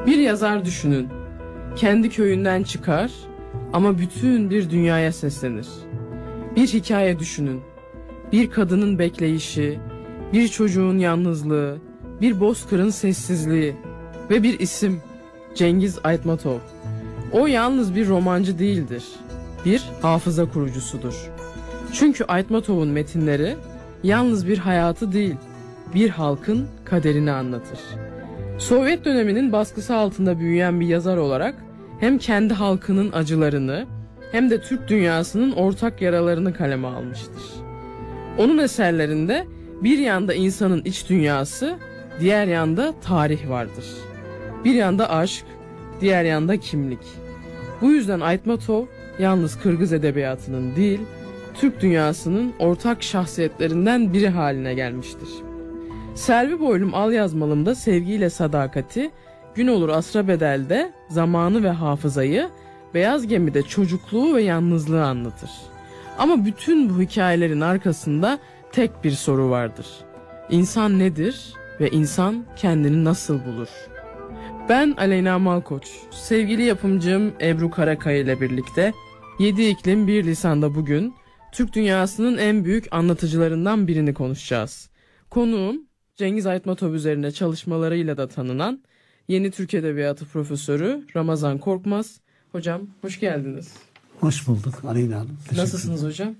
Bir yazar düşünün. Kendi köyünden çıkar ama bütün bir dünyaya seslenir. Bir hikaye düşünün. Bir kadının bekleyişi, bir çocuğun yalnızlığı, bir bozkırın sessizliği ve bir isim, Cengiz Aytmatov. O yalnız bir romancı değildir. Bir hafıza kurucusudur. Çünkü Aytmatov'un metinleri yalnız bir hayatı değil, bir halkın kaderini anlatır. Sovyet döneminin baskısı altında büyüyen bir yazar olarak hem kendi halkının acılarını hem de Türk dünyasının ortak yaralarını kaleme almıştır. Onun eserlerinde bir yanda insanın iç dünyası, diğer yanda tarih vardır. Bir yanda aşk, diğer yanda kimlik. Bu yüzden Aytmatov yalnız Kırgız edebiyatının değil, Türk dünyasının ortak şahsiyetlerinden biri haline gelmiştir. Selvi Boylum Al Yazmalım'da sevgiyle sadakati, Gün Olur Asra Bedel'de zamanı ve hafızayı, Beyaz Gemi'de çocukluğu ve yalnızlığı anlatır. Ama bütün bu hikayelerin arkasında tek bir soru vardır. İnsan nedir ve insan kendini nasıl bulur? Ben Aleyna Malkoç, sevgili yapımcım Ebru Karakaya ile birlikte 7 iklim bir lisanda bugün Türk dünyasının en büyük anlatıcılarından birini konuşacağız. Konuğum Cengiz Aytmatov üzerine çalışmalarıyla da tanınan Yeni Türk Edebiyatı Profesörü Ramazan Korkmaz. Hocam hoş geldiniz. Hoş bulduk Aleyna Hanım. Nasılsınız hocam?